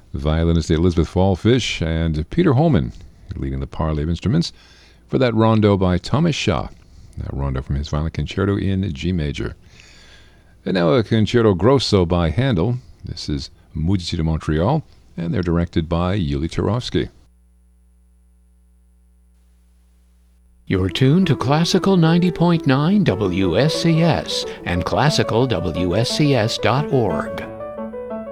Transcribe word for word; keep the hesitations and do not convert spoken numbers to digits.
violinist Elizabeth Fallfish, and Peter Holman leading the parley of instruments for that rondo by Thomas Shaw. That rondo from his violin concerto in G major. And now a concerto grosso by Handel. This is Musici de Montreal, and they're directed by Yuli Turovsky. You're tuned to Classical ninety point nine W S C S and classical W S C S dot org.